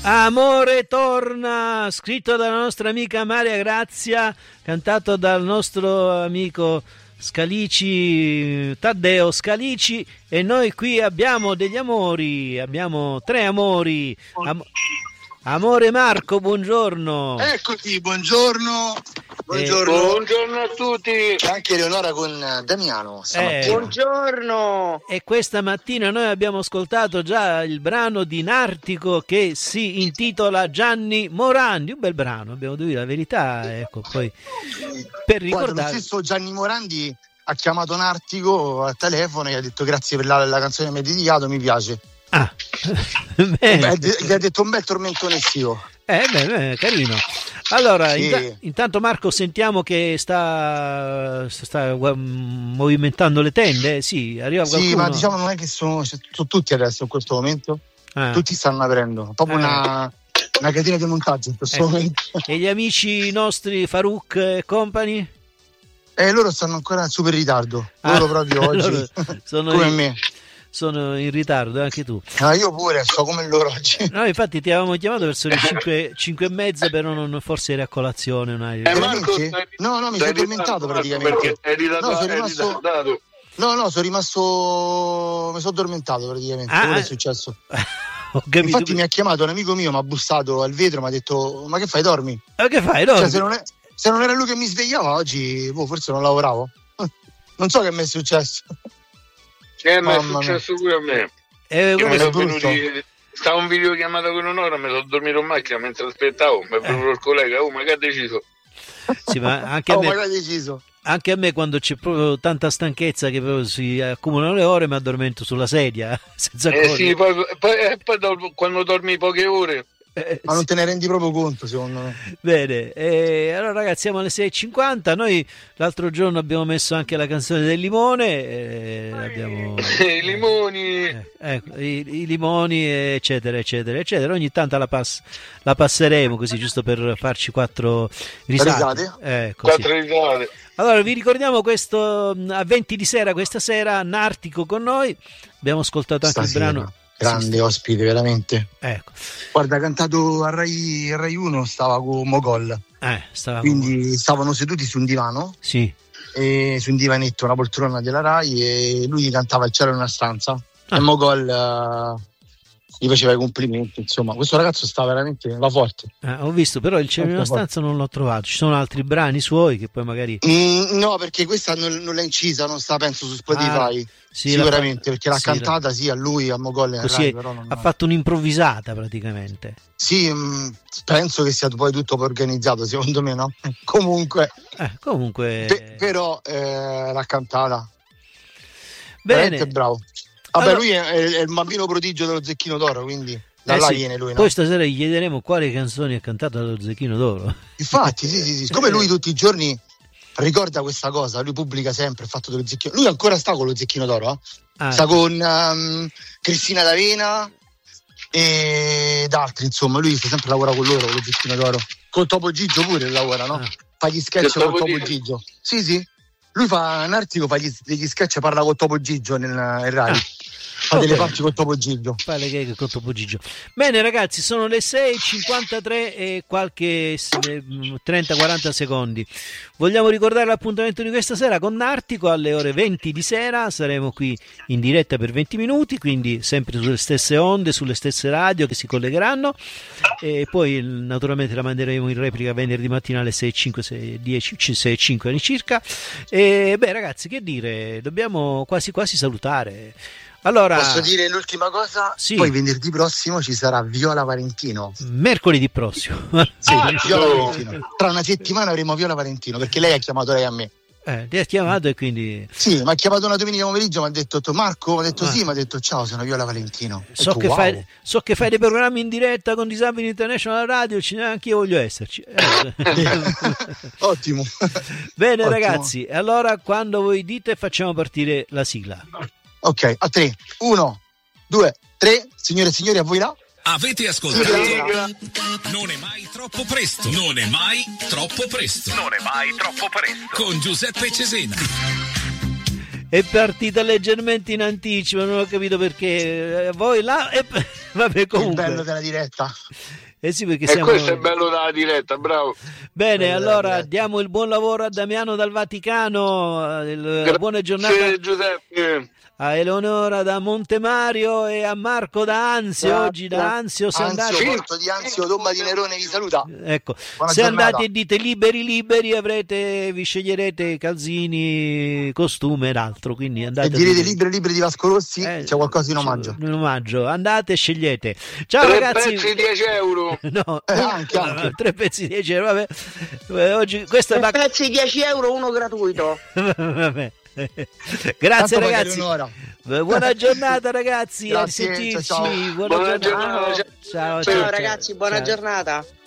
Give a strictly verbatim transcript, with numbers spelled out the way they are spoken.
Amore torna, scritto dalla nostra amica Maria Grazia, cantato dal nostro amico Scalici, Taddeo Scalici, e noi qui abbiamo degli amori, abbiamo tre amori. Am- Amore Marco, buongiorno. Eccoci, buongiorno. Buongiorno. Eh, buongiorno a tutti. Anche Eleonora con Damiano eh, buongiorno. E questa mattina noi abbiamo ascoltato già il brano di Nartico che si intitola Gianni Morandi, un bel brano, abbiamo detto la verità, ecco, poi per ricordare. Guarda, lo stesso Gianni Morandi ha chiamato Nartico al telefono e gli ha detto grazie per la, la canzone che mi hai dedicato, mi piace. Ah, beh, gli ha detto un bel tormentone estivo. Eh, beh, beh, carino. Allora, sì. int- intanto Marco sentiamo che sta, sta um, movimentando le tende, sì, arriva qualcuno. Sì, ma diciamo non è che sono, sono tutti adesso in questo momento, ah. tutti stanno aprendo, proprio ah. una, una catena di montaggio in questo eh. momento. E gli amici nostri Farouk e company? Eh, loro stanno ancora super in ritardo, ah. loro proprio oggi, sono come in... me. Sono in ritardo, anche tu. Ah, io pure, sto come loro oggi. No, infatti ti avevamo chiamato verso le cinque, cinque e mezza, però non, forse eri a colazione. Non hai... eh, Marco, no, no, mi sono addormentato praticamente. È ritardato, no, sono rimasto... ritardato. No, no, sono rimasto... Mi sono addormentato praticamente, ah, quello è successo. Ho Infatti che... mi ha chiamato un amico mio, mi ha bussato al vetro, mi ha detto ma che fai, dormi? Ma che fai, dormi? Cioè, se non, è... se non era lui che mi svegliava oggi, boh, forse non lavoravo. Non so che mi è successo. Eh, ma è successo pure a me. Eh, mi sono venuti, stavo in videochiamata con un'ora, mi sono dormito in macchina mentre aspettavo, mi è venuto eh. il collega, oh ma che ha deciso? Sì, ma anche, oh, a me, ma che ha deciso? Anche a me quando c'è proprio tanta stanchezza che proprio si accumulano le ore mi addormento sulla sedia senza eh sì, poi, poi, eh, poi dopo, quando dormi poche ore Eh, ma non te ne rendi proprio conto, secondo me. Bene, eh, allora ragazzi, siamo alle sei e cinquanta. Noi l'altro giorno abbiamo messo anche la canzone del limone, eh, abbiamo... i limoni eh, ecco, i, i limoni eccetera eccetera eccetera. Ogni tanto la, pass- la passeremo così, giusto per farci quattro risate, risate? Eh, quattro risate. Allora vi ricordiamo questo a venti di sera questa sera Nartico con noi. Abbiamo ascoltato anche Stasera. il brano. Grande sì, ospite, veramente. Ecco. Guarda, ha cantato a Rai, Rai uno, stava con Mogol. Eh, stava Quindi con... stavano seduti su un divano. Sì. E su un divanetto, una poltrona della Rai, e lui cantava Il cielo in una stanza. Ah. E Mogol uh, gli faceva i complimenti. Insomma, questo ragazzo sta veramente, va forte. Eh, ho visto, però Il cielo in una stanza non l'ho trovato. Ci sono altri brani suoi che poi magari. Mm, no, perché questa non, non l'ha incisa, non sta, penso, su Spotify. Ah. Sì, sicuramente perché l'ha sì, cantata la... sì a lui, a Mogol e così Rai, però non... ha fatto un'improvvisata praticamente. Sì, mh, penso che sia poi tutto organizzato, secondo me, no? Comunque, eh, comunque... Pe- però eh, l'ha cantata. Bene, veramente bravo. Vabbè, allora... lui è, è il bambino prodigio dello Zecchino d'Oro, quindi da eh là sì. viene lui. No? Poi stasera gli chiederemo quali canzoni ha cantato dallo Zecchino d'Oro. Infatti, sì, sì, sì. Siccome lui tutti i giorni ricorda questa cosa, lui pubblica sempre il fatto dello Zecchino. Lui ancora sta con lo Zecchino d'Oro, eh? ah, sta sì. con um, Cristina D'Avena ed altri, insomma, lui sta sempre lavora con loro, con lo Zecchino d'Oro. Con Topo Gigio pure lavora, no? Ah. Fa gli sketch con Topo Gigio. Gigio. Sì, sì. Lui fa un artico, fa gli, degli sketch, parla con Topo Gigio nel, nel Rai. Ah. Fa delle parti con Topo Gigio. Fa le gag con Topo Gigio. Bene ragazzi, sono le sei e cinquantatré e qualche trenta quaranta secondi. Vogliamo ricordare l'appuntamento di questa sera con Nartico alle ore venti di sera. Saremo qui in diretta per venti minuti, quindi sempre sulle stesse onde, sulle stesse radio che si collegheranno, e poi naturalmente la manderemo in replica venerdì mattina alle sei e cinque, sei e dieci, sei e cinque circa. E beh ragazzi, che dire, dobbiamo quasi quasi salutare. Allora, posso dire l'ultima cosa? Sì. Poi venerdì prossimo ci sarà Viola Valentino. Mercoledì prossimo. Sì, ah, Viola no. Valentino. Tra una settimana avremo Viola Valentino, perché lei ha chiamato lei a me. Eh, ti ha chiamato e quindi... Sì, mi ha chiamato una domenica pomeriggio, mi ha detto Marco, mi ha detto ah. sì, mi ha detto ciao, sono Viola Valentino. So, detto, che wow. fai, so che fai dei programmi in diretta con Disabili International Radio, anche io voglio esserci. Eh. Ottimo. Bene. Ottimo. Ragazzi, allora quando voi dite facciamo partire la sigla. Ok, a tre, uno, due, tre, signore e signori, a voi là. Avete ascoltato? Non è mai troppo presto. Non è mai troppo presto. Non è mai troppo presto. Con Giuseppe Cesena. è partita leggermente in anticipo, non ho capito perché. Voi là e vabbè, comunque. Che bello della diretta. Eh sì, perché e siamo... questo è bello della diretta, bravo. Bene, bello allora diamo il buon lavoro a Damiano dal Vaticano, il, buona giornata Giuseppe. A Eleonora da Montemario e a Marco da Anzio. Grazie. Oggi da Anzio se Anzio, andate, Porto di Anzio, Tomba di Nerone vi saluta. ecco, Buona se giornata. andate e dite liberi liberi avrete, vi sceglierete calzini, costume ed altro, quindi andate E direte liberi. liberi liberi di Vasco Rossi, Eh, c'è qualcosa in omaggio. In omaggio, andate e scegliete. Ciao Tre ragazzi. pezzi dieci euro. No, Eh, anche, anche. tre pezzi di dieci euro, vabbè. Eh, oggi questa è Tre la pezzi dieci euro, uno gratuito. vabbè. Grazie Tanto ragazzi. un'ora. Buona giornata ragazzi, Grazie, a risentirci. ciao, ciao. Buona, Buona giornata. giornata. Ciao, ciao, Ciao ciao. ragazzi, buona Ciao. giornata.